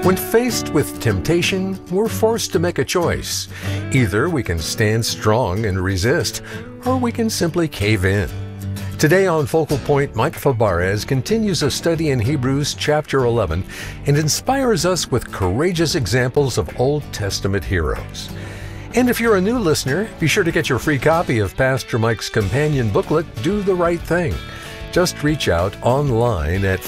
When faced with temptation, we're forced to make a choice. Either we can stand strong and resist, or we can simply cave in. Today on Focal Point, Mike Fabarez continues a study in Hebrews chapter 11 and inspires us with courageous examples of Old Testament heroes. And if you're a new listener, be sure to get your free copy of Pastor Mike's companion booklet, Do the Right Thing. Just reach out online at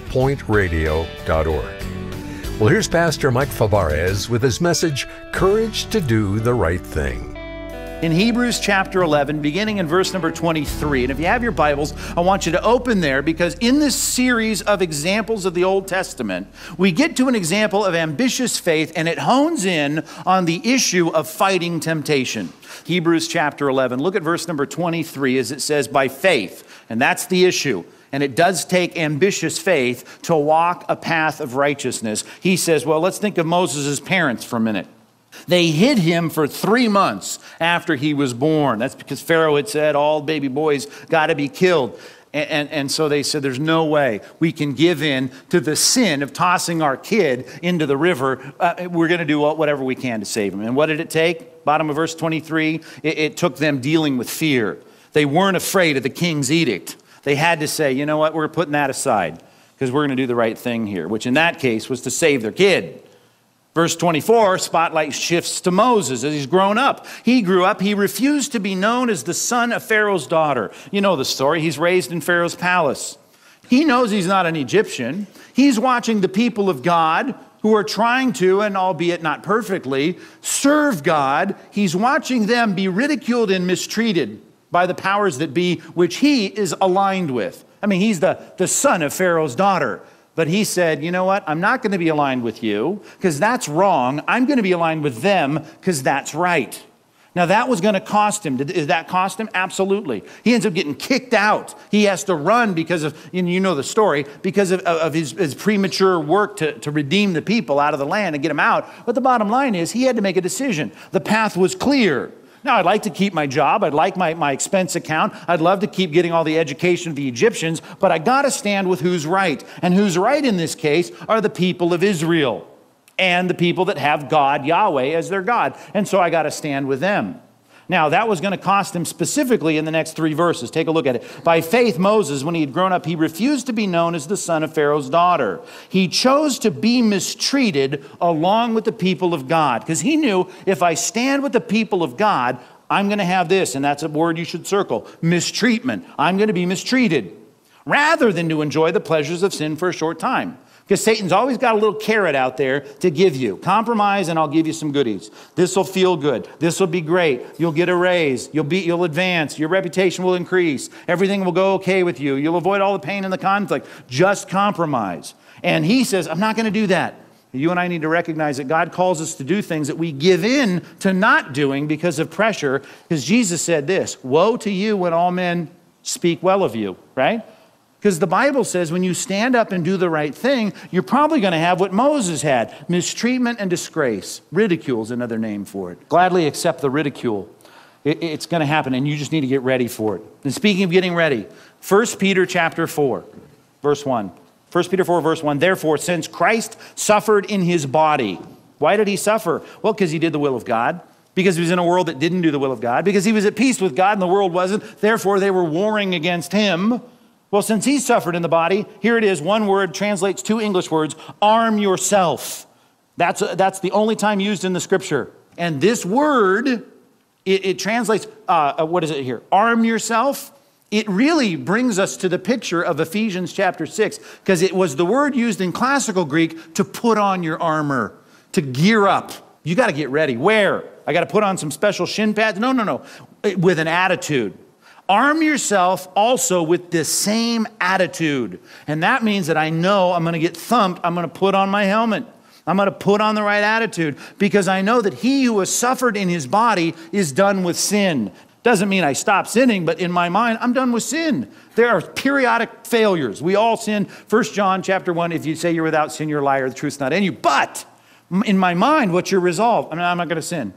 focalpointradio.org. Well, here's Pastor Mike Fabarez with his message, Courage to Do the Right Thing. In Hebrews chapter 11, beginning in verse number 23, and if you have your Bibles, I want you to open there, because in this series of examples of the Old Testament, we get to an example of ambitious faith, and it hones in on the issue of fighting temptation. Hebrews chapter 11, look at verse number 23 as it says, by faith, and that's the issue. And it does take ambitious faith to walk a path of righteousness. He says, well, let's think of Moses' parents for a minute. They hid him for 3 months after he was born. That's because Pharaoh had said all baby boys got to be killed. And so they said, there's no way we can give in to the sin of tossing our kid into the river. We're going to do whatever we can to save him. And what did it take? Bottom of verse 23, it took them dealing with fear. They weren't afraid of the king's edict. They had to say, you know what, we're putting that aside because we're going to do the right thing here, which in that case was to save their kid. Verse 24, spotlight shifts to Moses as he's grown up. He grew up. He refused to be known as the son of Pharaoh's daughter. You know the story. He's raised in Pharaoh's palace. He knows he's not an Egyptian. He's watching the people of God who are trying to, and albeit not perfectly, serve God. He's watching them be ridiculed and mistreated by the powers that be, which he is aligned with. I mean, he's the son of Pharaoh's daughter. But he said, you know what? I'm not going to be aligned with you because that's wrong. I'm going to be aligned with them because that's right. Now, that was going to cost him. Did that cost him? Absolutely. He ends up getting kicked out. He has to run because of, you know the story, because of his premature work to redeem the people out of the land and get them out. But the bottom line is he had to make a decision. The path was clear. Now, I'd like to keep my job. I'd like my expense account. I'd love to keep getting all the education of the Egyptians, but I got to stand with who's right. And who's right in this case are the people of Israel and the people that have God, Yahweh, as their God. And so I got to stand with them. Now, that was going to cost him specifically in the next 3 verses. Take a look at it. By faith, Moses, when he had grown up, he refused to be known as the son of Pharaoh's daughter. He chose to be mistreated along with the people of God, because he knew if I stand with the people of God, I'm going to have this, and that's a word you should circle, mistreatment. I'm going to be mistreated, rather than to enjoy the pleasures of sin for a short time. Because Satan's always got a little carrot out there to give you. Compromise and I'll give you some goodies. This will feel good. This will be great. You'll get a raise. You'll advance. Your reputation will increase. Everything will go okay with you. You'll avoid all the pain and the conflict. Just compromise. And he says, I'm not going to do that. You and I need to recognize that God calls us to do things that we give in to not doing because of pressure. Because Jesus said this, woe to you when all men speak well of you, right? Because the Bible says when you stand up and do the right thing, you're probably going to have what Moses had, mistreatment and disgrace. Ridicule is another name for it. Gladly accept the ridicule. It's going to happen, and you just need to get ready for it. And speaking of getting ready, 1 Peter chapter 4, verse 1. 1 Peter 4, verse 1, therefore, since Christ suffered in his body. Why did he suffer? Well, because he did the will of God. Because he was in a world that didn't do the will of God. Because he was at peace with God and the world wasn't. Therefore, they were warring against him. Well, since he suffered in the body, here it is, one word translates 2 English words, arm yourself. That's the only time used in the scripture. And this word, it translates, what is it here? Arm yourself. It really brings us to the picture of Ephesians chapter 6, because it was the word used in classical Greek to put on your armor, to gear up. You got to get ready. Where? I got to put on some special shin pads? No. With an attitude. Arm yourself also with the same attitude. And that means that I know I'm going to get thumped. I'm going to put on my helmet. I'm going to put on the right attitude because I know that he who has suffered in his body is done with sin. Doesn't mean I stop sinning, but in my mind, I'm done with sin. There are periodic failures. We all sin. 1 John chapter 1, if you say you're without sin, you're a liar. The truth's not in you. But in my mind, what's your resolve? I'm not going to sin.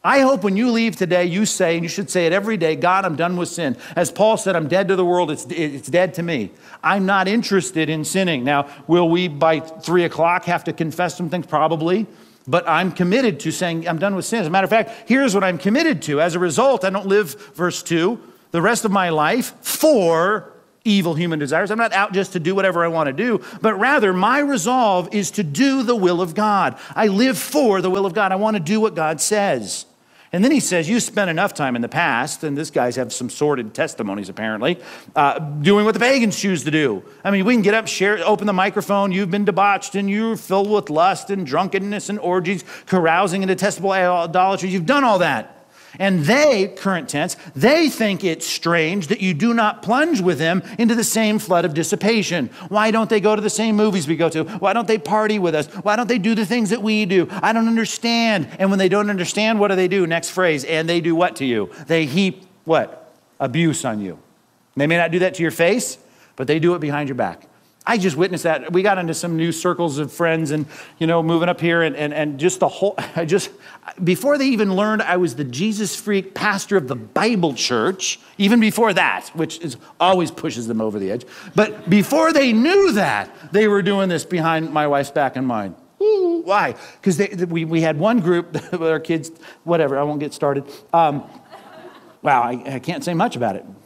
I hope when you leave today, you say, and you should say it every day, God, I'm done with sin. As Paul said, I'm dead to the world. It's dead to me. I'm not interested in sinning. Now, will we by 3 o'clock have to confess some things? Probably. But I'm committed to saying I'm done with sin. As a matter of fact, here's what I'm committed to. As a result, I don't live, verse 2, the rest of my life for evil human desires. I'm not out just to do whatever I want to do, but rather my resolve is to do the will of God. I live for the will of God. I want to do what God says. And then he says, you spent enough time in the past, and this guy's have some sordid testimonies apparently, doing what the pagans choose to do. I mean, we can get up, share, open the microphone, you've been debauched, and you're filled with lust and drunkenness and orgies, carousing and detestable idolatry. You've done all that. And they, current tense, they think it's strange that you do not plunge with them into the same flood of dissipation. Why don't they go to the same movies we go to? Why don't they party with us? Why don't they do the things that we do? I don't understand. And when they don't understand, what do? Next phrase. And they do what to you? They heap what? Abuse on you. They may not do that to your face, but they do it behind your back. I just witnessed that. We got into some new circles of friends and, moving up here and just the whole, before they even learned I was the Jesus freak pastor of the Bible church, even before that, which always pushes them over the edge. But before they knew that, they were doing this behind my wife's back and mine. Ooh, why? Because we had one group with our kids, whatever, I won't get started. Wow, I can't say much about it.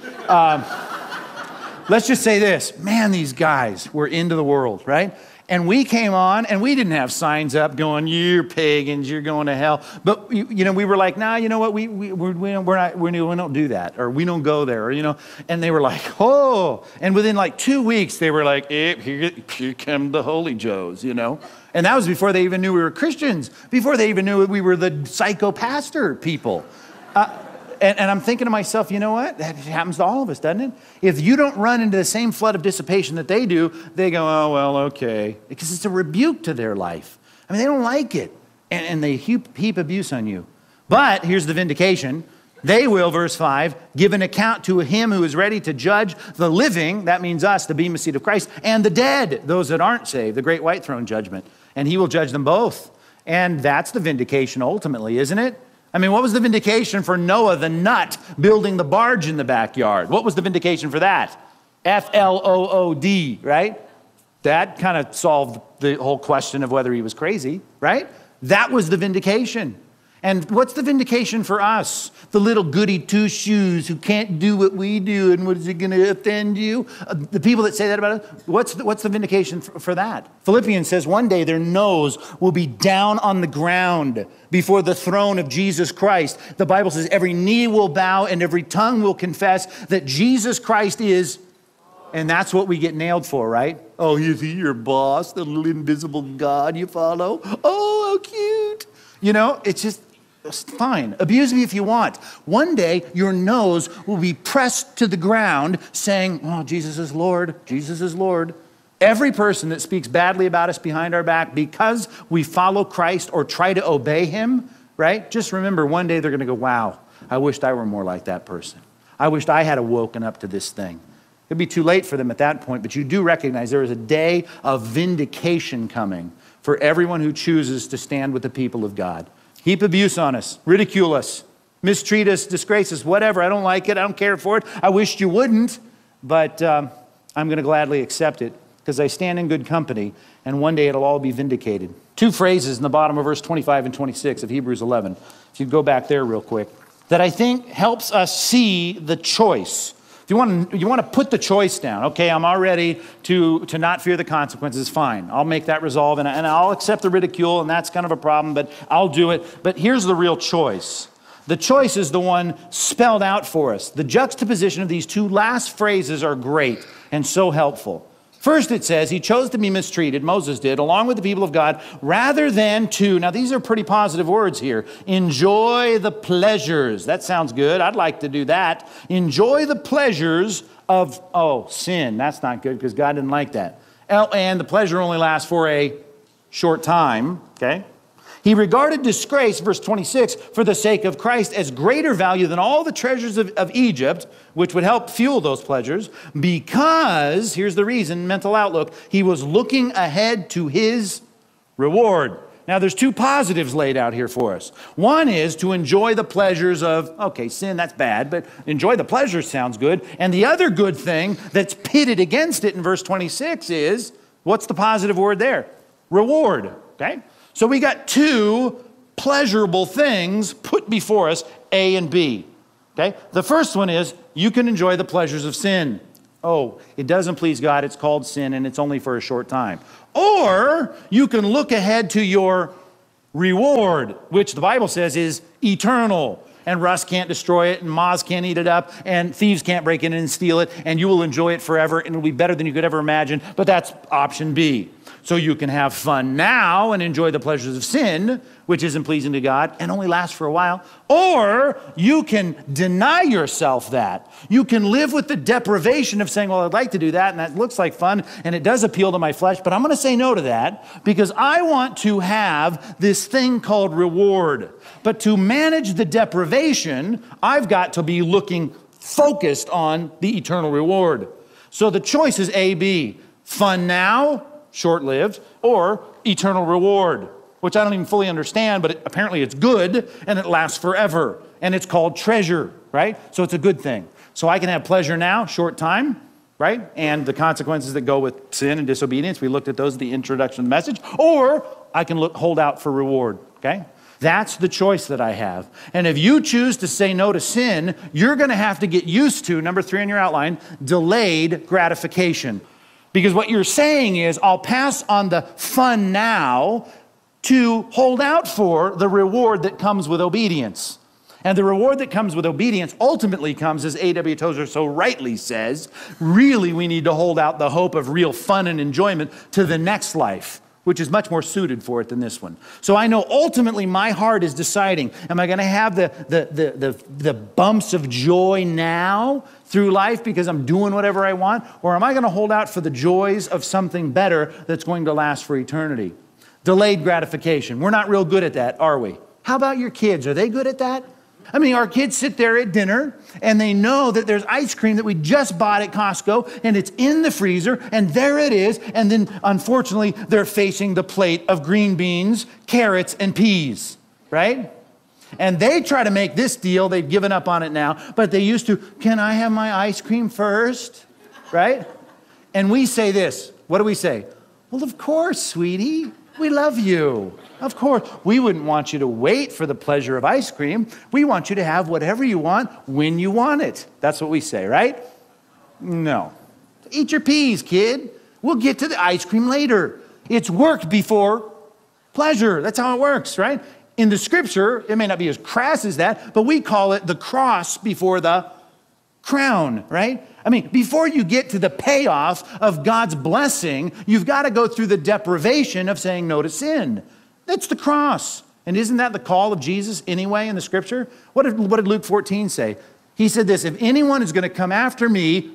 Let's just say this, man, these guys were into the world, right? And we came on and we didn't have signs up going, you're pagans, you're going to hell. But, we were like, nah, you know what, we don't do that, or we don't go there, and they were like, oh, and within like 2 weeks, they were like, here come the Holy Joes, And that was before they even knew we were Christians, before they even knew we were the psycho pastor people. And I'm thinking to myself, you know what? That happens to all of us, doesn't it? If you don't run into the same flood of dissipation that they do, they go, oh, well, okay. Because it's a rebuke to their life. I mean, they don't like it. And they heap abuse on you. But here's the vindication. They will, verse 5, give an account to him who is ready to judge the living, that means us, the bema seat of Christ, and the dead, those that aren't saved, the great white throne judgment. And he will judge them both. And that's the vindication ultimately, isn't it? I mean, what was the vindication for Noah, the nut, building the barge in the backyard? What was the vindication for that? F-L-O-O-D, right? That kind of solved the whole question of whether he was crazy, right? That was the vindication. And what's the vindication for us? The little goody two-shoes who can't do what we do, and what is it going to offend you? The people that say that about us, what's the vindication for that? Philippians says one day their nose will be down on the ground before the throne of Jesus Christ. The Bible says every knee will bow and every tongue will confess that Jesus Christ is, and that's what we get nailed for, right? Oh, is he your boss, the little invisible God you follow? Oh, how cute. It's fine. Abuse me if you want. One day, your nose will be pressed to the ground saying, oh, Jesus is Lord. Jesus is Lord. Every person that speaks badly about us behind our back because we follow Christ or try to obey him, right? Just remember, one day they're going to go, wow, I wished I were more like that person. I wished I had woken up to this thing. It'd be too late for them at that point, but you do recognize there is a day of vindication coming for everyone who chooses to stand with the people of God. Heap abuse on us, ridicule us, mistreat us, disgrace us, whatever. I don't like it. I don't care for it. I wished you wouldn't, but I'm going to gladly accept it because I stand in good company, and one day it'll all be vindicated. 2 phrases in the bottom of verse 25 and 26 of Hebrews 11, if you go back there real quick, that I think helps us see the choice. If you want to put the choice down, okay, I'm all ready to not fear the consequences, fine. I'll make that resolve, and I'll accept the ridicule, and that's kind of a problem, but I'll do it. But here's the real choice. The choice is the one spelled out for us. The juxtaposition of these 2 last phrases are great and so helpful. First, it says, he chose to be mistreated, Moses did, along with the people of God, rather than to, now these are pretty positive words here, enjoy the pleasures. That sounds good. I'd like to do that. Enjoy the pleasures of, sin. That's not good because God didn't like that. And the pleasure only lasts for a short time, okay? He regarded disgrace, verse 26, for the sake of Christ as greater value than all the treasures of Egypt, which would help fuel those pleasures, because, here's the reason, mental outlook, he was looking ahead to his reward. Now, there's two positives laid out here for us. One is to enjoy the pleasures of, okay, sin, that's bad, but enjoy the pleasures sounds good. And the other good thing that's pitted against it in verse 26 is, what's the positive word there? Reward, okay? So we got two pleasurable things put before us, A and B, okay? The first one is, you can enjoy the pleasures of sin. Oh, it doesn't please God, it's called sin, and it's only for a short time. Or you can look ahead to your reward, which the Bible says is eternal. And rust can't destroy it, and moths can't eat it up, and thieves can't break in and steal it, and you will enjoy it forever, and it'll be better than you could ever imagine. But that's option B. So you can have fun now and enjoy the pleasures of sin, which isn't pleasing to God and only lasts for a while. Or you can deny yourself that. You can live with the deprivation of saying, well, I'd like to do that, and that looks like fun, and it does appeal to my flesh, but I'm going to say no to that because I want to have this thing called reward. But to manage the deprivation, I've got to be looking focused on the eternal reward. So the choice is A, B. Fun now, short-lived, or eternal reward, which I don't even fully understand, but apparently it's good, and it lasts forever, and it's called treasure, right? So it's a good thing. So I can have pleasure now, short time, right? And the consequences that go with sin and disobedience, we looked at those at the introduction of the message, or I can hold out for reward, okay? That's the choice that I have. And if you choose to say no to sin, you're going to have to get used to, number 3 on your outline, delayed gratification. Because what you're saying is, I'll pass on the fun now to hold out for the reward that comes with obedience. And the reward that comes with obedience ultimately comes, as A.W. Tozer so rightly says, really we need to hold out the hope of real fun and enjoyment to the next life, which is much more suited for it than this one. So I know ultimately my heart is deciding, am I going to have the bumps of joy now through life because I'm doing whatever I want? Or am I going to hold out for the joys of something better that's going to last for eternity? Delayed gratification. We're not real good at that, are we? How about your kids? Are they good at that? I mean, our kids sit there at dinner and they know that there's ice cream that we just bought at Costco and it's in the freezer and there it is. And then unfortunately, they're facing the plate of green beans, carrots, and peas, right? And they try to make this deal. They've given up on it now, but they used to, can I have my ice cream first? Right? And we say this. What do we say? Well, of course, sweetie. We love you. Of course. We wouldn't want you to wait for the pleasure of ice cream. We want you to have whatever you want when you want it. That's what we say, right? No. Eat your peas, kid. We'll get to the ice cream later. It's work before pleasure. That's how it works, right? In the scripture, it may not be as crass as that, but we call it the cross before the crown, right? I mean, before you get to the payoff of God's blessing, you've got to go through the deprivation of saying no to sin. That's the cross. And isn't that the call of Jesus anyway in the scripture? What did Luke 14 say? He said this, if anyone is going to come after me,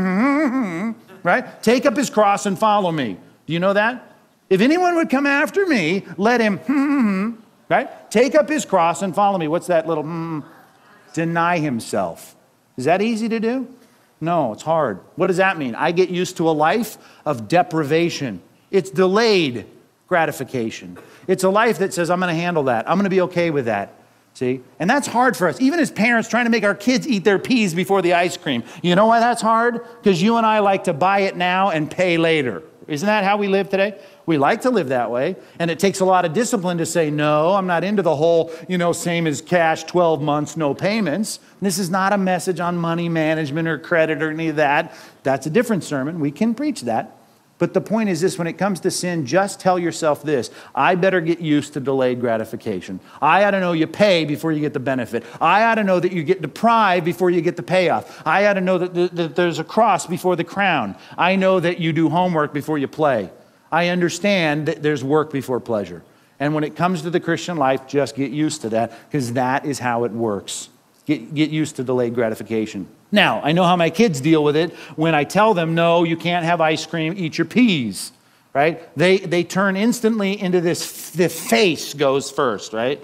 right? Take up his cross and follow me. Do you know that? If anyone would come after me, let him, right? Take up his cross and follow me. What's that little Deny himself. Is that easy to do? No, it's hard. What does that mean? I get used to a life of deprivation. It's delayed gratification. It's a life that says, I'm going to handle that. I'm going to be okay with that. See? And that's hard for us. Even as parents trying to make our kids eat their peas before the ice cream. You know why that's hard? Because you and I like to buy it now and pay later. Isn't that how we live today? We like to live that way. And it takes a lot of discipline to say, no, I'm not into the whole, same as cash, 12 months, no payments. This is not a message on money management or credit or any of that. That's a different sermon. We can preach that. But the point is this, when it comes to sin, just tell yourself this, I better get used to delayed gratification. I ought to know you pay before you get the benefit. I ought to know that you get deprived before you get the payoff. I ought to know that there's a cross before the crown. I know that you do homework before you play. I understand that there's work before pleasure. And when it comes to the Christian life, just get used to that, because that is how it works. Get used to delayed gratification. Now, I know how my kids deal with it when I tell them, no, you can't have ice cream, eat your peas, right? They turn instantly into this, the face goes first, right?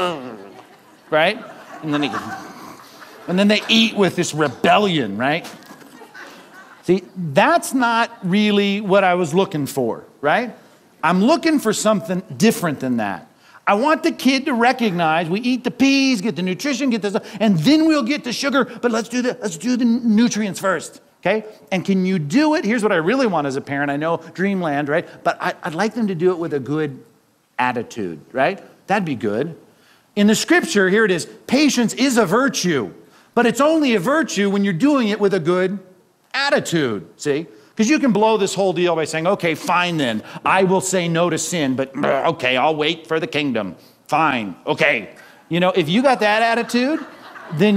Right? And then they eat with this rebellion, right? See, that's not really what I was looking for, right? I'm looking for something different than that. I want the kid to recognize we eat the peas, get the nutrition, get this, and then we'll get the sugar, but let's do the nutrients first, okay? And can you do it? Here's what I really want as a parent. I know dreamland, right? But I'd like them to do it with a good attitude, right? That'd be good. In the scripture, here it is, patience is a virtue, but it's only a virtue when you're doing it with a good attitude, see? Because you can blow this whole deal by saying, okay, fine then, I will say no to sin, but okay, I'll wait for the kingdom. Fine, okay. You know, if you got that attitude, then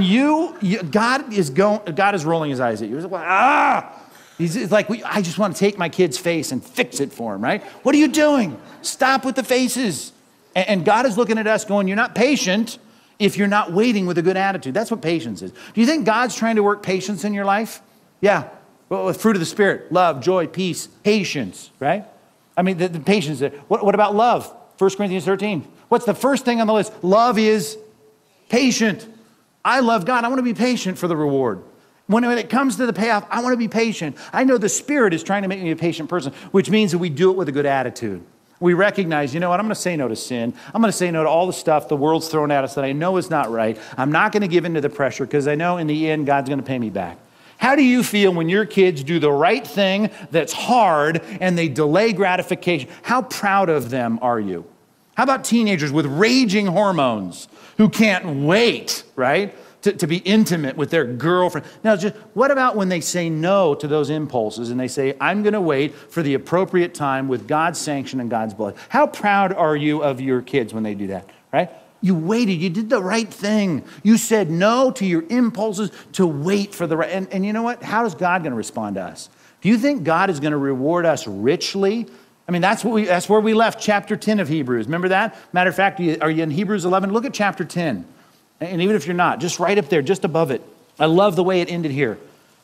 God is rolling his eyes at you. He's like, He's like, I just want to take my kid's face and fix it for him, right? What are you doing? Stop with the faces. And God is looking at us going, you're not patient if you're not waiting with a good attitude. That's what patience is. Do you think God's trying to work patience in your life? Yeah. Well, with fruit of the Spirit, love, joy, peace, patience, right? I mean, the patience. What about love? 1 Corinthians 13. What's the first thing on the list? Love is patient. I love God. I want to be patient for the reward. When it comes to the payoff, I want to be patient. I know the Spirit is trying to make me a patient person, which means that we do it with a good attitude. We recognize, you know what, I'm going to say no to sin. I'm going to say no to all the stuff the world's throwing at us that I know is not right. I'm not going to give in to the pressure because I know in the end, God's going to pay me back. How do you feel when your kids do the right thing that's hard and they delay gratification? How proud of them are you? How about teenagers with raging hormones who can't wait, right, to be intimate with their girlfriend? Now, just what about when they say no to those impulses and they say, I'm going to wait for the appropriate time with God's sanction and God's blood? How proud are you of your kids when they do that, right? You waited. You did the right thing. You said no to your impulses to wait for the right. And you know what? How is God going to respond to us? Do you think God is going to reward us richly? I mean, that's where we left chapter 10 of Hebrews. Remember that? Matter of fact, are you in Hebrews 11? Look at chapter 10. And even if you're not, just right up there, just above it. I love the way it ended here.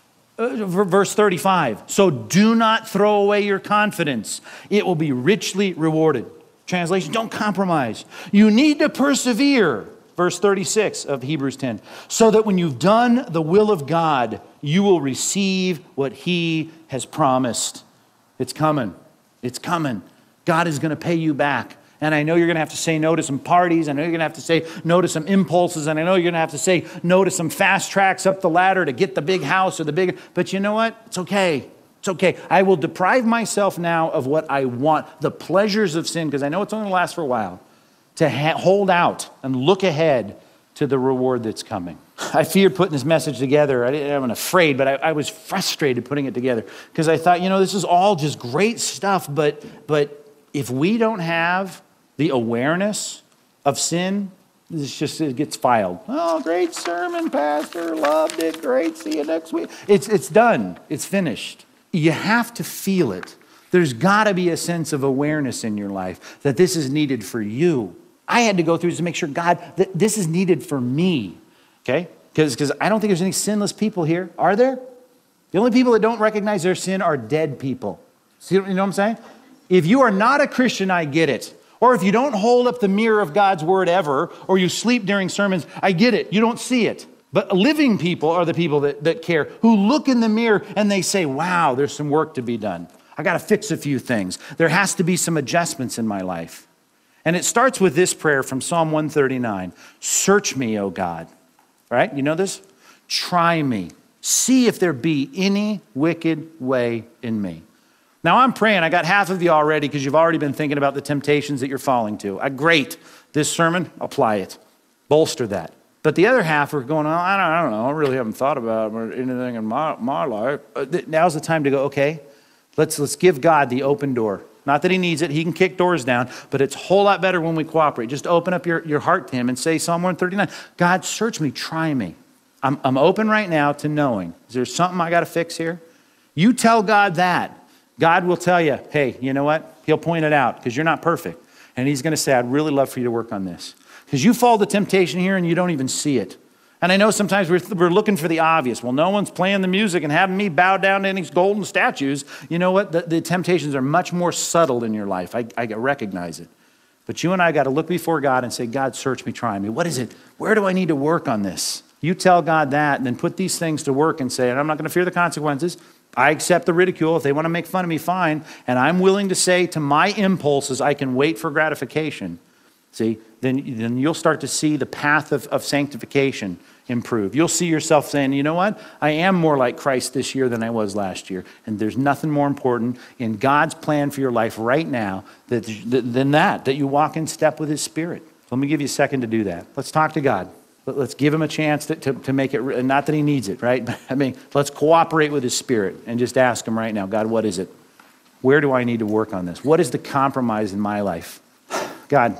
Verse 35. So do not throw away your confidence. It will be richly rewarded. Translation, don't compromise. You need to persevere. Verse 36 of Hebrews 10. So that when you've done the will of God, you will receive what he has promised. It's coming. It's coming. God is going to pay you back. And I know you're going to have to say no to some parties. I know you're going to have to say no to some impulses. And I know you're going to have to say no to some fast tracks up the ladder to get the big house or the big... But you know what? It's okay. It's okay. I will deprive myself now of what I want, the pleasures of sin, because I know it's only going to last for a while, to hold out and look ahead to the reward that's coming. I feared putting this message together. I'm afraid, but I was frustrated putting it together because I thought, this is all just great stuff, but if we don't have the awareness of sin, it gets filed. Oh, great sermon, Pastor. Loved it. Great. See you next week. It's done. It's finished. You have to feel it. There's got to be a sense of awareness in your life that this is needed for you. I had to go through this to make sure, God, that this is needed for me, okay? Because I don't think there's any sinless people here. Are there? The only people that don't recognize their sin are dead people. See, you know what I'm saying? If you are not a Christian, I get it. Or if you don't hold up the mirror of God's word ever, or you sleep during sermons, I get it. You don't see it. But living people are the people that care, who look in the mirror and they say, wow, there's some work to be done. I got to fix a few things. There has to be some adjustments in my life. And it starts with this prayer from Psalm 139. Search me, O God. Right? You know this? Try me. See if there be any wicked way in me. Now I'm praying. I got half of you already because you've already been thinking about the temptations that you're falling to. Great. This sermon, apply it. Bolster that. But the other half are going, I don't know. I really haven't thought about anything in my life. Now's the time to go, okay, let's give God the open door. Not that he needs it. He can kick doors down. But it's a whole lot better when we cooperate. Just open up your heart to him and say Psalm 139. God, search me. Try me. I'm open right now to knowing. Is there something I got to fix here? You tell God that. God will tell you, hey, you know what? He'll point it out because you're not perfect. And he's going to say, I'd really love for you to work on this. Because you fall to temptation here and you don't even see it. And I know sometimes we're looking for the obvious. Well, no one's playing the music and having me bow down to any golden statues. You know what? The temptations are much more subtle in your life. I recognize it. But you and I got to look before God and say, God, search me, try me. What is it? Where do I need to work on this? You tell God that and then put these things to work and say, and I'm not going to fear the consequences. I accept the ridicule. If they want to make fun of me, fine. And I'm willing to say to my impulses, I can wait for gratification. See, then you'll start to see the path of sanctification improve. You'll see yourself saying, you know what? I am more like Christ this year than I was last year. And there's nothing more important in God's plan for your life right now than that you walk in step with his Spirit. Let me give you a second to do that. Let's talk to God. Let's give him a chance to make it, not that he needs it, right? But I mean, let's cooperate with his Spirit and just ask him right now, God, what is it? Where do I need to work on this? What is the compromise in my life? God,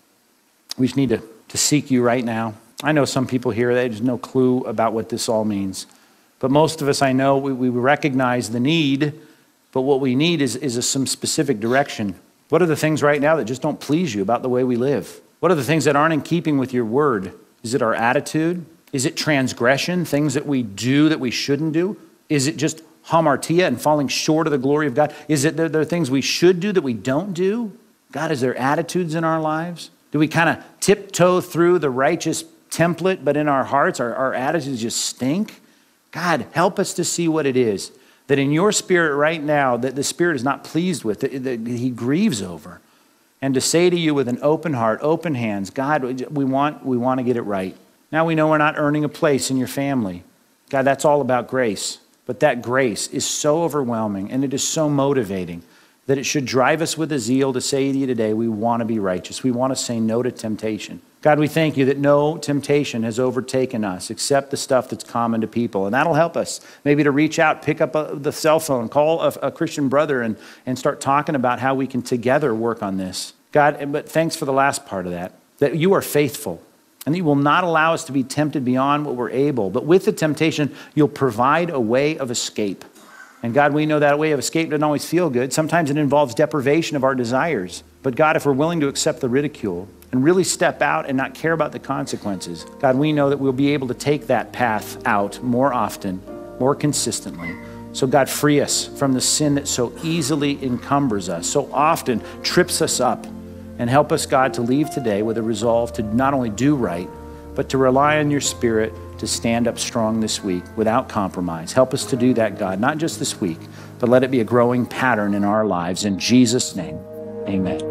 we just need to seek you right now. I know some people here, they have no clue about what this all means. But most of us, I know, we recognize the need, but what we need is some specific direction. What are the things right now that just don't please you about the way we live? What are the things that aren't in keeping with your word? Is it our attitude? Is it transgression, things that we do that we shouldn't do? Is it just hamartia and falling short of the glory of God? Is it there are things we should do that we don't do? God, is there attitudes in our lives? Do we kind of tiptoe through the righteous template, but in our hearts, our attitudes just stink? God, help us to see what it is that in your Spirit right now, that the Spirit is not pleased with, that he grieves over. And to say to you with an open heart, open hands, God, we want to get it right. Now we know we're not earning a place in your family. God, that's all about grace. But that grace is so overwhelming and it is so motivating that it should drive us with a zeal to say to you today, we want to be righteous. We want to say no to temptation. God, we thank you that no temptation has overtaken us except the stuff that's common to people. And that'll help us maybe to reach out, pick up the cell phone, call a Christian brother and start talking about how we can together work on this. God, but thanks for the last part of that you are faithful and that you will not allow us to be tempted beyond what we're able. But with the temptation, you'll provide a way of escape. And God, we know that way of escape doesn't always feel good. Sometimes it involves deprivation of our desires. But God, if we're willing to accept the ridicule and really step out and not care about the consequences, God, we know that we'll be able to take that path out more often, more consistently. So God, free us from the sin that so easily encumbers us, so often trips us up, and help us, God, to leave today with a resolve to not only do right, but to rely on your Spirit to stand up strong this week without compromise. Help us to do that, God, not just this week, but let it be a growing pattern in our lives. In Jesus' name, amen.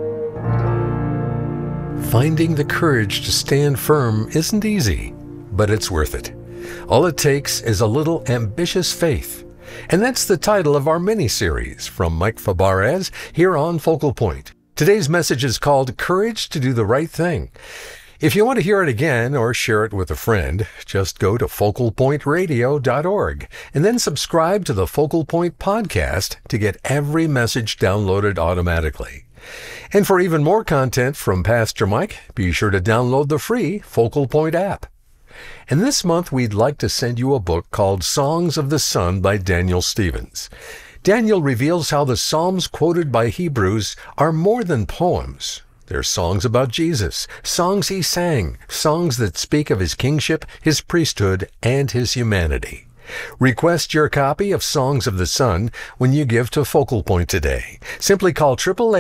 Finding the courage to stand firm isn't easy, but it's worth it. All it takes is a little ambitious faith. And that's the title of our mini-series from Mike Fabarez here on Focal Point. Today's message is called Courage to Do the Right Thing. If you want to hear it again or share it with a friend, just go to focalpointradio.org and then subscribe to the Focal Point podcast to get every message downloaded automatically. And for even more content from Pastor Mike, be sure to download the free Focal Point app. And this month, we'd like to send you a book called Songs of the Sun by Daniel Stevens. Daniel reveals how the Psalms quoted by Hebrews are more than poems. They're songs about Jesus, songs he sang, songs that speak of his kingship, his priesthood, and his humanity. Request your copy of Songs of the Sun when you give to Focal Point today. Simply call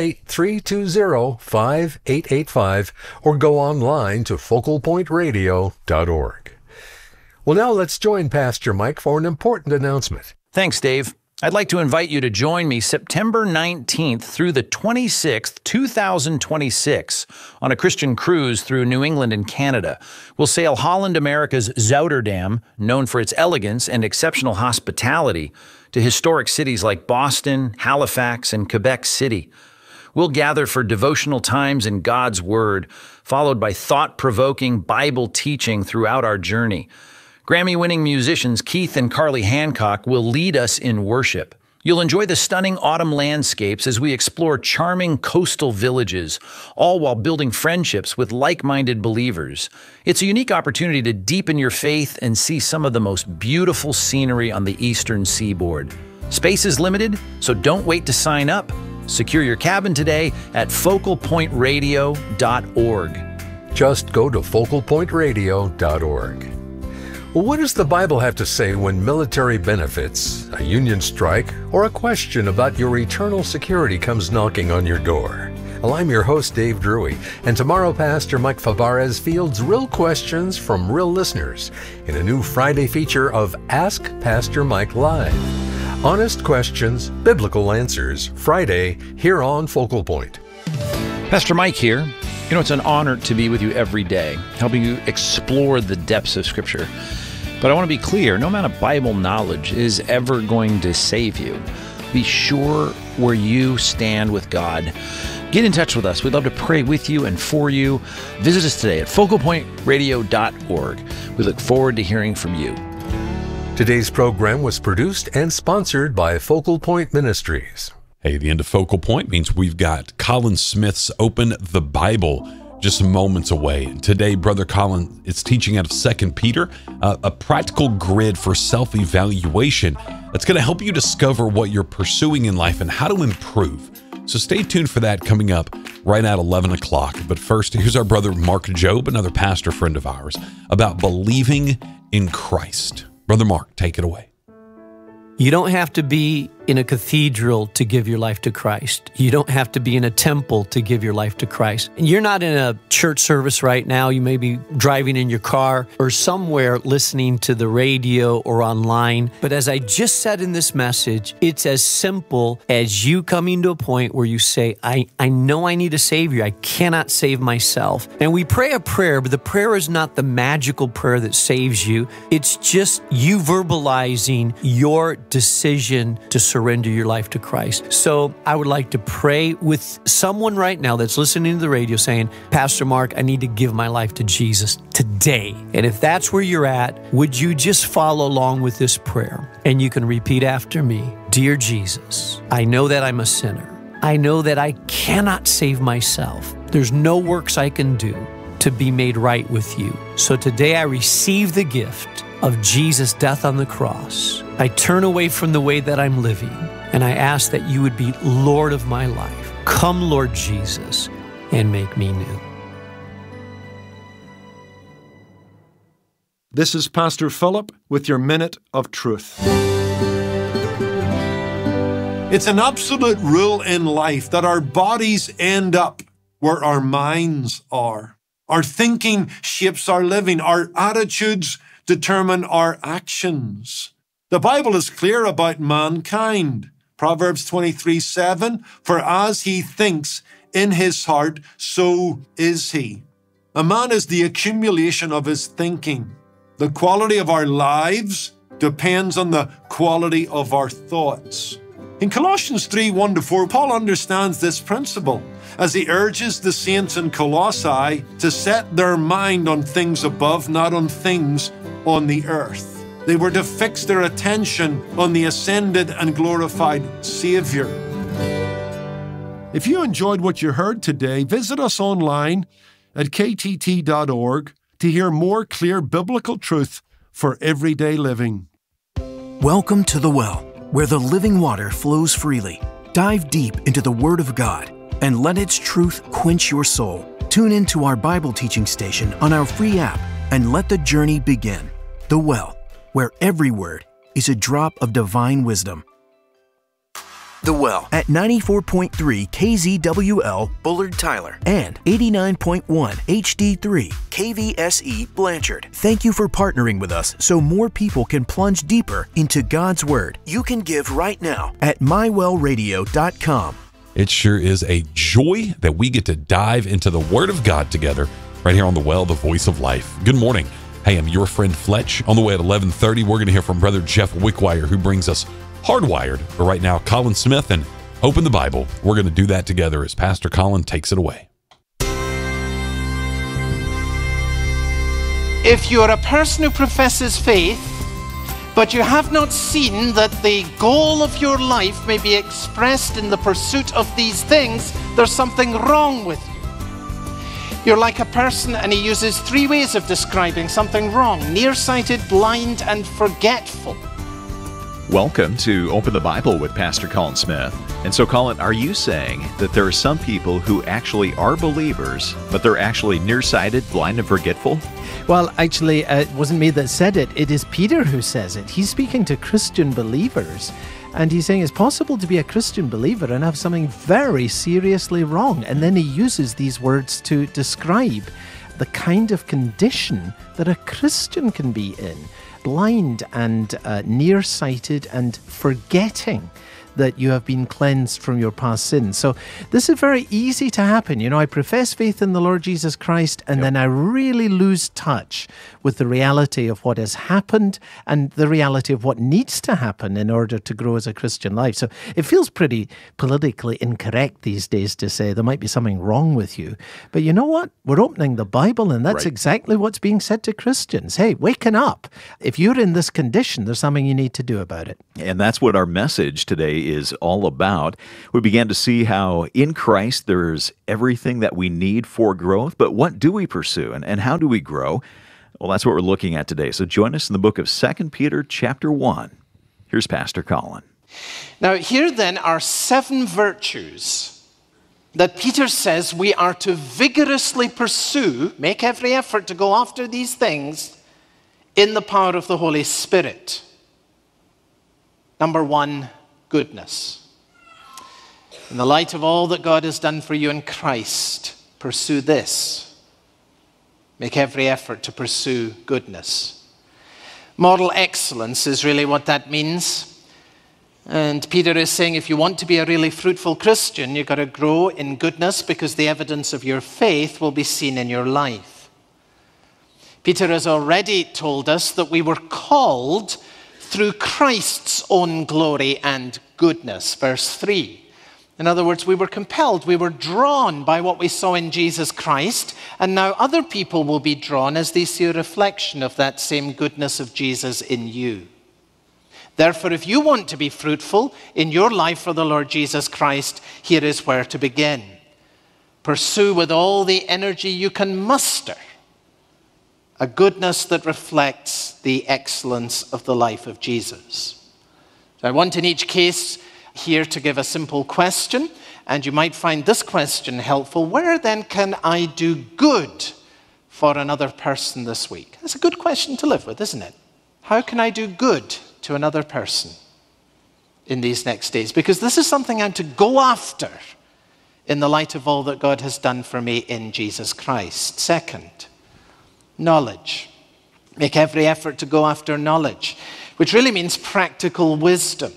888-320-5885 or go online to focalpointradio.org. Well, now let's join Pastor Mike for an important announcement. Thanks, Dave. I'd like to invite you to join me September 19th through the 26th, 2026, on a Christian cruise through New England and Canada. We'll sail Holland America's Zouterdam, known for its elegance and exceptional hospitality, to historic cities like Boston, Halifax, and Quebec City. We'll gather for devotional times in God's Word, followed by thought-provoking Bible teaching throughout our journey. Grammy-winning musicians Keith and Carly Hancock will lead us in worship. You'll enjoy the stunning autumn landscapes as we explore charming coastal villages, all while building friendships with like-minded believers. It's a unique opportunity to deepen your faith and see some of the most beautiful scenery on the eastern seaboard. Space is limited, so don't wait to sign up. Secure your cabin today at focalpointradio.org. Just go to focalpointradio.org. Well, what does the Bible have to say when military benefits, a union strike, or a question about your eternal security comes knocking on your door? Well, I'm your host, Dave Drury, and tomorrow Pastor Mike Fabarez fields real questions from real listeners in a new Friday feature of Ask Pastor Mike Live. Honest questions, biblical answers. Friday, here on Focal Point. Pastor Mike here. You know, it's an honor to be with you every day, helping you explore the depths of Scripture. But I want to be clear, no amount of Bible knowledge is ever going to save you. Be sure where you stand with God. Get in touch with us. We'd love to pray with you and for you. Visit us today at focalpointradio.org. We look forward to hearing from you. Today's program was produced and sponsored by Focal Point Ministries. Hey, the end of Focal Point means we've got Colin Smith's Open the Bible just moments away. And today, Brother Colin is teaching out of 2 Peter, a practical grid for self-evaluation that's going to help you discover what you're pursuing in life and how to improve. So stay tuned for that coming up right at 11 o'clock. But first, here's our brother Mark Jobe, another pastor friend of ours, about believing in Christ. Brother Mark, take it away. You don't have to be in a cathedral to give your life to Christ. You don't have to be in a temple to give your life to Christ. And you're not in a church service right now. You may be driving in your car or somewhere listening to the radio or online. But as I just said in this message, it's as simple as you coming to a point where you say, I know I need a Savior. I cannot save myself. And we pray a prayer, but the prayer is not the magical prayer that saves you. It's just you verbalizing your decision to surrender your life to Christ. So I would like to pray with someone right now that's listening to the radio saying, Pastor Mark, I need to give my life to Jesus today. And if that's where you're at, would you just follow along with this prayer? And you can repeat after me. Dear Jesus, I know that I'm a sinner. I know that I cannot save myself. There's no works I can do to be made right with you. So today I receive the gift of Jesus' death on the cross. I turn away from the way that I'm living, and I ask that you would be Lord of my life. Come, Lord Jesus, and make me new. This is Pastor Philip with your Minute of Truth. It's an absolute rule in life that our bodies end up where our minds are. Our thinking shapes our living. Our attitudes determine our actions. The Bible is clear about mankind. Proverbs 23:7, for as he thinks in his heart, so is he. A man is the accumulation of his thinking. The quality of our lives depends on the quality of our thoughts. In Colossians 3:1-4, Paul understands this principle as he urges the saints in Colossae to set their mind on things above, not on things on the earth. They were to fix their attention on the ascended and glorified Savior. If you enjoyed what you heard today, visit us online at ktt.org to hear more clear biblical truth for everyday living. Welcome to The Well, where the living water flows freely. Dive deep into the Word of God and let its truth quench your soul. Tune into our Bible teaching station on our free app and let the journey begin. The Well, where every word is a drop of divine wisdom. The Well at 94.3 KZWL Bullard Tyler and 89.1 HD3 KVSE Blanchard. Thank you for partnering with us so more people can plunge deeper into God's Word. You can give right now at mywellradio.com. It sure is a joy that we get to dive into the Word of God together right here on The Well, the Voice of Life. Good morning. Hey, I'm your friend Fletch. On the way at 11:30, we're going to hear from Brother Jeff Wickwire, who brings us Hardwired. But right now, Colin Smith and Open the Bible. We're going to do that together as Pastor Colin takes it away. If you're a person who professes faith, but you have not seen that the goal of your life may be expressed in the pursuit of these things, there's something wrong with you. You're like a person, and he uses 3 ways of describing something wrong: nearsighted, blind, and forgetful. Welcome to Open the Bible with Pastor Colin Smith. And so, Colin, are you saying that there are some people who actually are believers, but they're actually nearsighted, blind, and forgetful? Well, actually, it wasn't me that said it. It is Peter who says it. He's speaking to Christian believers. And he's saying it's possible to be a Christian believer and have something very seriously wrong. And then he uses these words to describe the kind of condition that a Christian can be in. blind and nearsighted and forgetting that you have been cleansed from your past sins. So this is very easy to happen. You know, I profess faith in the Lord Jesus Christ, and then I really lose touch with the reality of what has happened and the reality of what needs to happen in order to grow as a Christian life. So it feels pretty politically incorrect these days to say there might be something wrong with you. But you know what? We're opening the Bible, and that's exactly what's being said to Christians. Hey, waken up. If you're in this condition, there's something you need to do about it. And that's what our message today is all about. We began to see how in Christ there's everything that we need for growth, but what do we pursue and how do we grow? Well, that's what we're looking at today. So join us in the book of 2 Peter chapter 1. Here's Pastor Colin. Now, here then are 7 virtues that Peter says we are to vigorously pursue, make every effort to go after these things in the power of the Holy Spirit. Number 1, goodness. In the light of all that God has done for you in Christ, pursue this. Make every effort to pursue goodness. Moral excellence is really what that means. And Peter is saying if you want to be a really fruitful Christian, you've got to grow in goodness because the evidence of your faith will be seen in your life. Peter has already told us that we were called through Christ's own glory and goodness. Verse 3. In other words, we were compelled, we were drawn by what we saw in Jesus Christ, and now other people will be drawn as they see a reflection of that same goodness of Jesus in you. Therefore, if you want to be fruitful in your life for the Lord Jesus Christ, here is where to begin. Pursue with all the energy you can muster a goodness that reflects the excellence of the life of Jesus. So I want in each case here to give a simple question, and you might find this question helpful. Where then can I do good for another person this week? That's a good question to live with, isn't it? How can I do good to another person in these next days? Because this is something I'm to go after in the light of all that God has done for me in Jesus Christ. Second, knowledge. Make every effort to go after knowledge, which really means practical wisdom.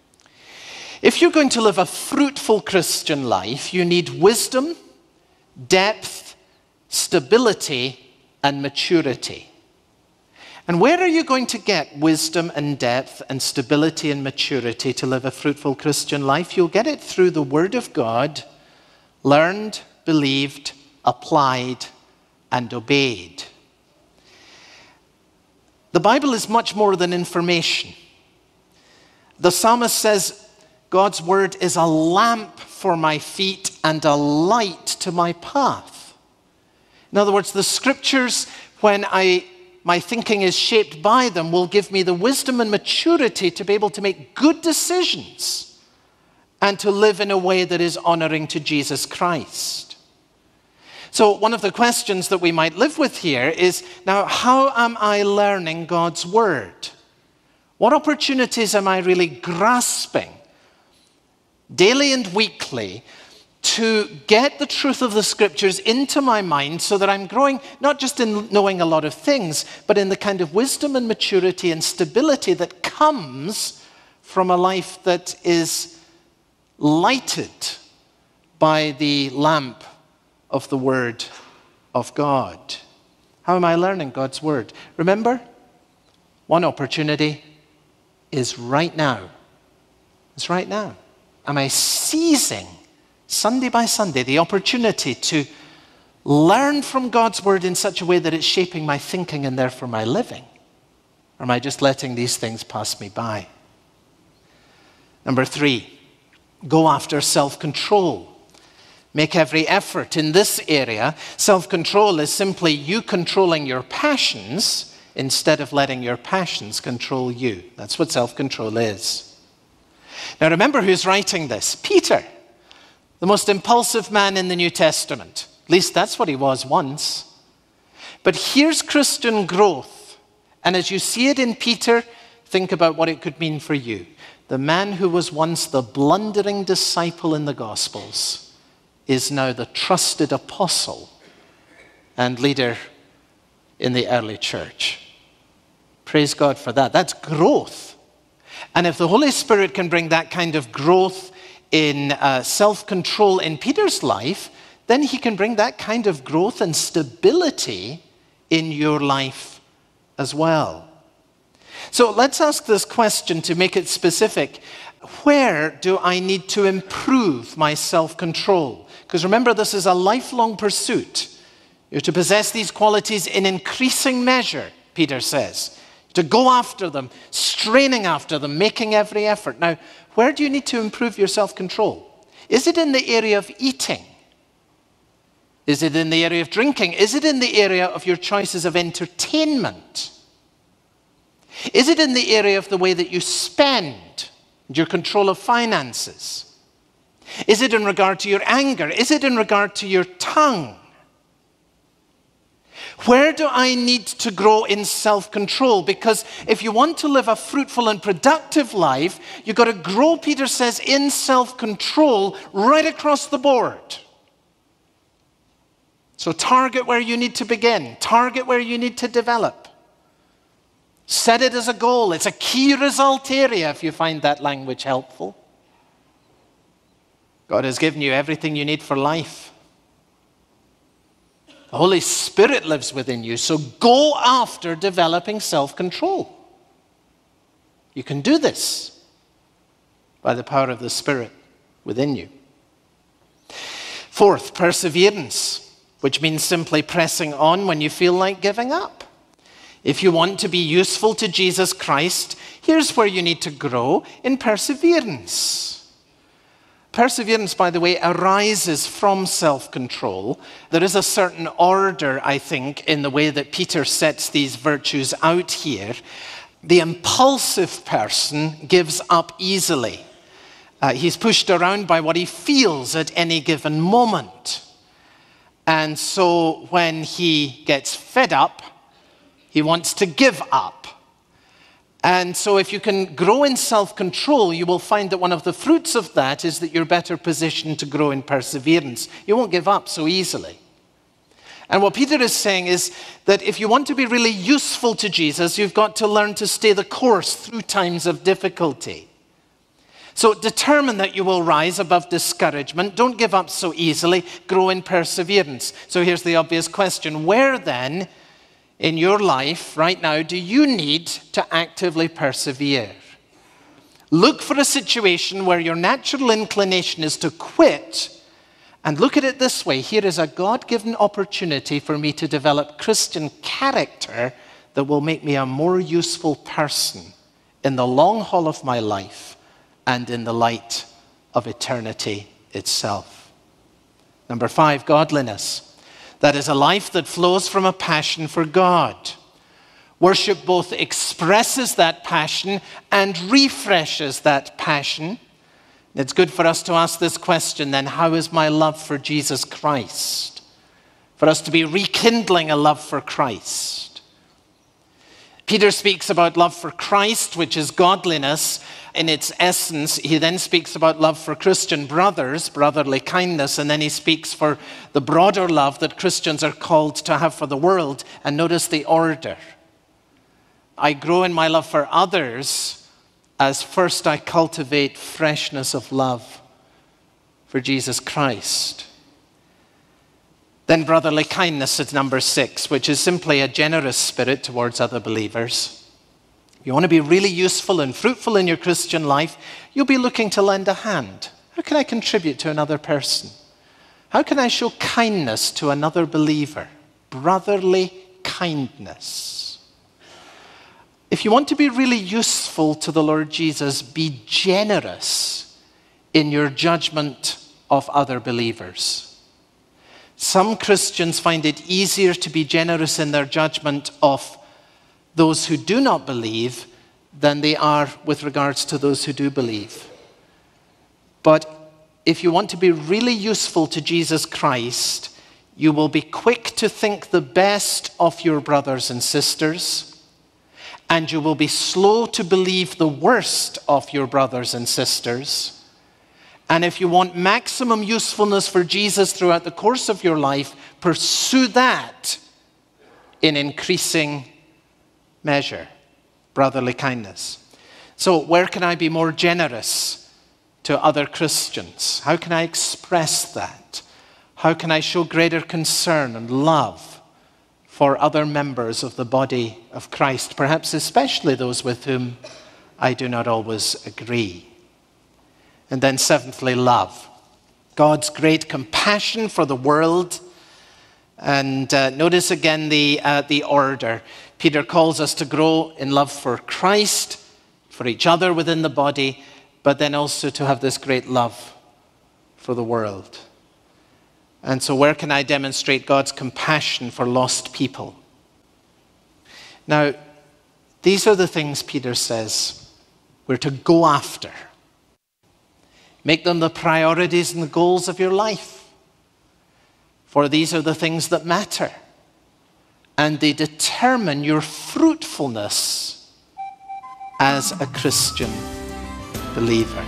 If you're going to live a fruitful Christian life, you need wisdom, depth, stability, and maturity. And where are you going to get wisdom and depth and stability and maturity to live a fruitful Christian life? You'll get it through the Word of God, learned, believed, applied, and obeyed. The Bible is much more than information. The psalmist says, God's word is a lamp for my feet and a light to my path. In other words, the scriptures, when my thinking is shaped by them, will give me the wisdom and maturity to be able to make good decisions and to live in a way that is honoring to Jesus Christ. So one of the questions that we might live with here is, now, how am I learning God's word? What opportunities am I really grasping daily and weekly to get the truth of the scriptures into my mind so that I'm growing not just in knowing a lot of things, but in the kind of wisdom and maturity and stability that comes from a life that is lighted by the lamp of the Word of God. How am I learning God's Word? Remember, one opportunity is right now. It's right now. Am I seizing Sunday by Sunday the opportunity to learn from God's word in such a way that it's shaping my thinking and therefore my living? Or am I just letting these things pass me by? Number 3, go after self-control. Make every effort in this area. Self-control is simply you controlling your passions instead of letting your passions control you. That's what self-control is. Now remember who's writing this. Peter, the most impulsive man in the New Testament. At least that's what he was once. But here's Christian growth. And as you see it in Peter, think about what it could mean for you. The man who was once the blundering disciple in the Gospels is now the trusted apostle and leader in the early church. Praise God for that. That's growth. And if the Holy Spirit can bring that kind of growth in self-control in Peter's life, then he can bring that kind of growth and stability in your life as well. So let's ask this question to make it specific. Where do I need to improve my self-control? Because remember, this is a lifelong pursuit. You're to possess these qualities in increasing measure, Peter says. To go after them, straining after them, making every effort. Now, where do you need to improve your self-control? Is it in the area of eating? Is it in the area of drinking? Is it in the area of your choices of entertainment? Is it in the area of the way that you spend, your control of finances? Is it in regard to your anger? Is it in regard to your tongue? Where do I need to grow in self-control? Because if you want to live a fruitful and productive life, you've got to grow, Peter says, in self-control right across the board. So target where you need to begin. Target where you need to develop. Set it as a goal. It's a key result area if you find that language helpful. God has given you everything you need for life. The Holy Spirit lives within you, so go after developing self-control. You can do this by the power of the Spirit within you. Fourth, perseverance, which means simply pressing on when you feel like giving up. If you want to be useful to Jesus Christ, here's where you need to grow in perseverance. Perseverance, by the way, arises from self-control. There is a certain order, I think, in the way that Peter sets these virtues out here. The impulsive person gives up easily. He's pushed around by what he feels at any given moment. And so when he gets fed up, he wants to give up. And so if you can grow in self-control, you will find that one of the fruits of that is that you're better positioned to grow in perseverance. You won't give up so easily. And what Peter is saying is that if you want to be really useful to Jesus, you've got to learn to stay the course through times of difficulty. So determine that you will rise above discouragement. Don't give up so easily. Grow in perseverance. So here's the obvious question. Where then in your life right now do you need to actively persevere? Look for a situation where your natural inclination is to quit, and look at it this way. Here is a God-given opportunity for me to develop Christian character that will make me a more useful person in the long haul of my life and in the light of eternity itself. Number 5, godliness. That is a life that flows from a passion for God. Worship both expresses that passion and refreshes that passion. It's good for us to ask this question then, how is my love for Jesus Christ? For us to be rekindling a love for Christ. Peter speaks about love for Christ, which is godliness in its essence. He then speaks about love for Christian brothers, brotherly kindness, and then he speaks for the broader love that Christians are called to have for the world. And notice the order. I grow in my love for others as first I cultivate freshness of love for Jesus Christ. Then brotherly kindness is number 6, which is simply a generous spirit towards other believers. If you want to be really useful and fruitful in your Christian life, you'll be looking to lend a hand. How can I contribute to another person? How can I show kindness to another believer? Brotherly kindness. If you want to be really useful to the Lord Jesus, be generous in your judgment of other believers. Some Christians find it easier to be generous in their judgment of those who do not believe than they are with regards to those who do believe. But if you want to be really useful to Jesus Christ, you will be quick to think the best of your brothers and sisters, and you will be slow to believe the worst of your brothers and sisters. And if you want maximum usefulness for Jesus throughout the course of your life, pursue that in increasing measure. brotherly kindness. So where can I be more generous to other Christians? How can I express that? How can I show greater concern and love for other members of the body of Christ, perhaps especially those with whom I do not always agree? And then seventhly, love. God's great compassion for the world. And notice again the order. Peter calls us to grow in love for Christ, for each other within the body, but then also to have this great love for the world. And so where can I demonstrate God's compassion for lost people? Now, these are the things Peter says we're to go after. Make them the priorities and the goals of your life. For these are the things that matter. And they determine your fruitfulness as a Christian believer.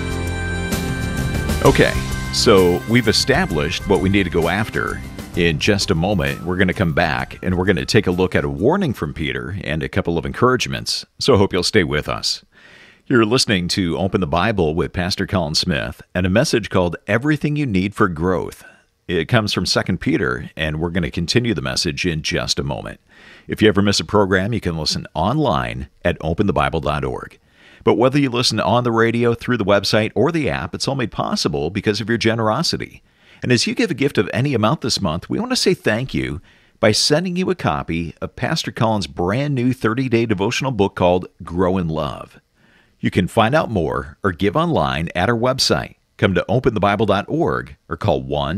Okay, so we've established what we need to go after. In just a moment, we're going to come back and we're going to take a look at a warning from Peter and a couple of encouragements. So I hope you'll stay with us. You're listening to Open the Bible with Pastor Colin Smith and a message called Everything You Need for Growth. It comes from 2 Peter, and we're going to continue the message in just a moment. If you ever miss a program, you can listen online at openthebible.org. But whether you listen on the radio, through the website, or the app, it's all made possible because of your generosity. And as you give a gift of any amount this month, we want to say thank you by sending you a copy of Pastor Colin's brand new 30-day devotional book called Grow in Love. You can find out more or give online at our website. Come to openthebible.org or call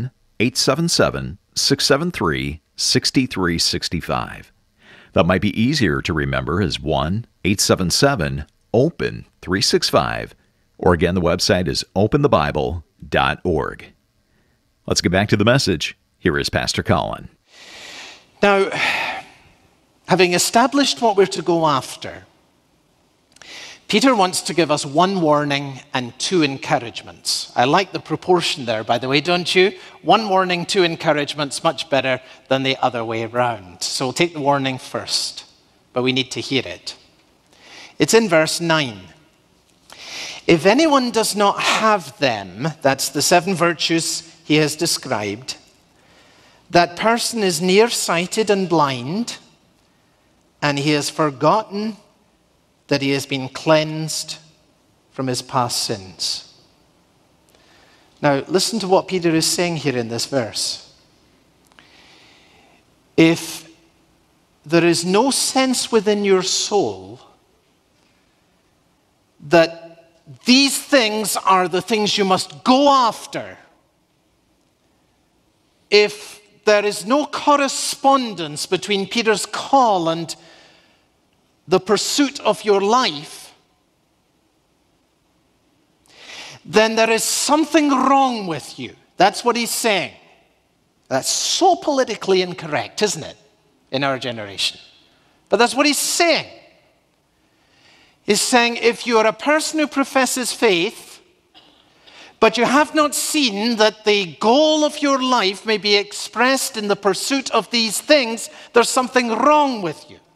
1-877-673-6365. That might be easier to remember as 1-877-OPEN-365. Or again, the website is openthebible.org. Let's get back to the message. Here is Pastor Colin. Now, having established what we're to go after, Peter wants to give us one warning and two encouragements. I like the proportion there, by the way, don't you? One warning, two encouragements, much better than the other way around. So we'll take the warning first, but we need to hear it. It's in verse 9. If anyone does not have them, that's the 7 virtues he has described, that person is nearsighted and blind, and he has forgotten that he has been cleansed from his past sins. Now, listen to what Peter is saying here in this verse. If there is no sense within your soul that these things are the things you must go after, if there is no correspondence between Peter's call and the pursuit of your life, then there is something wrong with you. That's what he's saying. That's so politically incorrect, isn't it, in our generation? But that's what he's saying. He's saying if you are a person who professes faith, but you have not seen that the goal of your life may be expressed in the pursuit of these things, there's something wrong with you.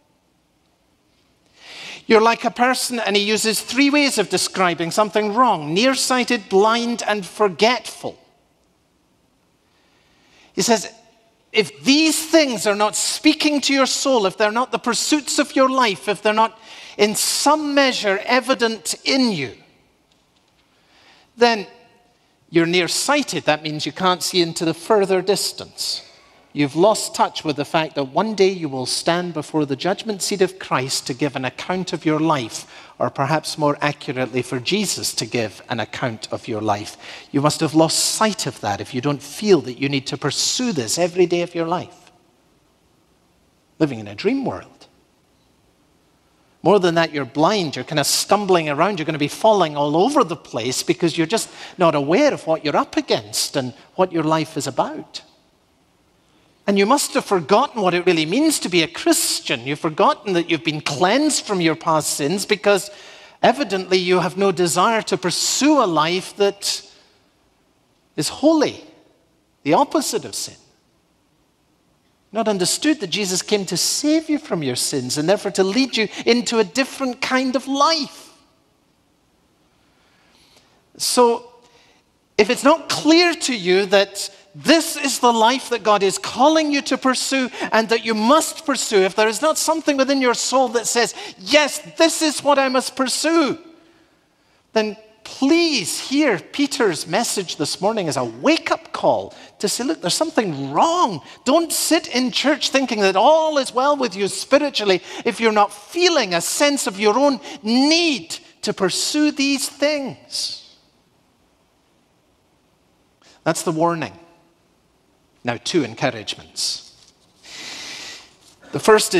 You're like a person, and he uses 3 ways of describing something wrong: nearsighted, blind, and forgetful. He says, if these things are not speaking to your soul, if they're not the pursuits of your life, if they're not in some measure evident in you, then you're nearsighted. That means you can't see into the further distance. You've lost touch with the fact that one day you will stand before the judgment seat of Christ to give an account of your life, or perhaps more accurately for Jesus to give an account of your life. You must have lost sight of that if you don't feel that you need to pursue this every day of your life. Living in a dream world. More than that, you're blind. You're kind of stumbling around. You're going to be falling all over the place because you're just not aware of what you're up against and what your life is about. And you must have forgotten what it really means to be a Christian. You've forgotten that you've been cleansed from your past sins because evidently you have no desire to pursue a life that is holy, the opposite of sin. not understood that Jesus came to save you from your sins and therefore to lead you into a different kind of life. So, if it's not clear to you that this is the life that God is calling you to pursue and that you must pursue, if there is not something within your soul that says, yes, this is what I must pursue, then please hear Peter's message this morning as a wake-up call to say, look, there's something wrong. Don't sit in church thinking that all is well with you spiritually if you're not feeling a sense of your own need to pursue these things. That's the warning. Now, 2 encouragements. The first is